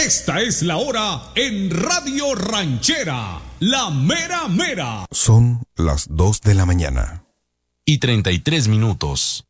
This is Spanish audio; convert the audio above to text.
Esta es la hora en Radio Ranchera, la mera mera. Son las 2 de la mañana. Y 33 minutos.